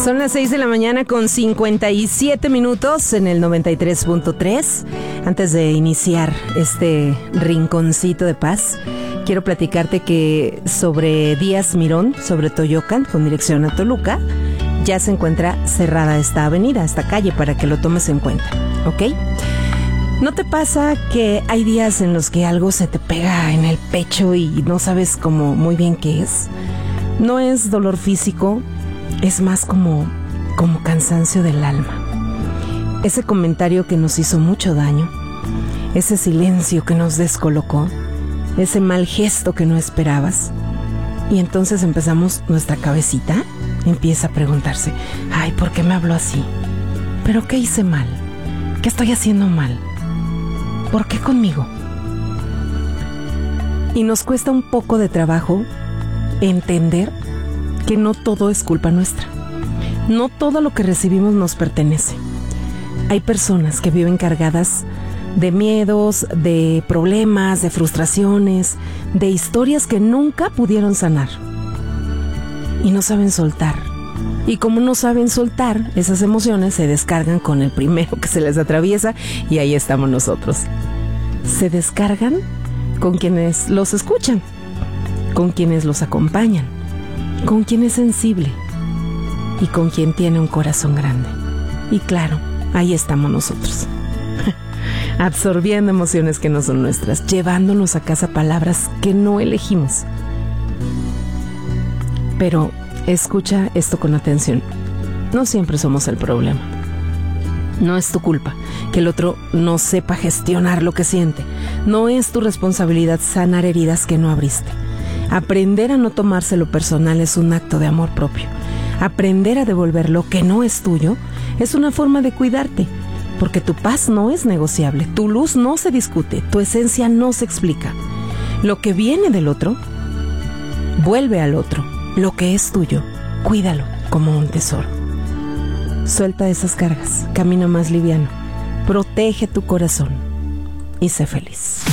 Son las 6 de la mañana con 57 minutos en el 93.3. Antes de iniciar este rinconcito de paz, quiero platicarte que sobre Díaz Mirón, sobre Toyocan, con dirección a Toluca, ya se encuentra cerrada esta avenida, esta calle, para que lo tomes en cuenta, ¿ok? ¿No te pasa que hay días en los que algo se te pega en el pecho y no sabes como muy bien qué es? No es dolor físico, es más como cansancio del alma. Ese comentario que nos hizo mucho daño, ese silencio que nos descolocó, ese mal gesto que no esperabas. Y entonces empezamos, nuestra cabecita empieza a preguntarse, ay, ¿por qué me habló así? ¿Pero qué hice mal? ¿Qué estoy haciendo mal? ¿Por qué conmigo? Y nos cuesta un poco de trabajo entender que no todo es culpa nuestra. No todo lo que recibimos nos pertenece. Hay personas que viven cargadas de miedos, de problemas, de frustraciones, de historias que nunca pudieron sanar. Y no saben soltar. Y como no saben soltar, esas emociones se descargan con el primero que se les atraviesa, y ahí estamos nosotros. Se descargan con quienes los escuchan, con quienes los acompañan, con quien es sensible y con quien tiene un corazón grande. Y claro, ahí estamos nosotros, absorbiendo emociones que no son nuestras, llevándonos a casa palabras que no elegimos. Pero escucha esto con atención. No siempre somos el problema. No es tu culpa que el otro no sepa gestionar lo que siente. No es tu responsabilidad sanar heridas que no abriste. Aprender a no tomárselo personal es un acto de amor propio. Aprender a devolver lo que no es tuyo es una forma de cuidarte, porque tu paz no es negociable, tu luz no se discute, tu esencia no se explica. Lo que viene del otro, vuelve al otro. Lo que es tuyo, cuídalo como un tesoro. Suelta esas cargas, camina más liviano, protege tu corazón y sé feliz.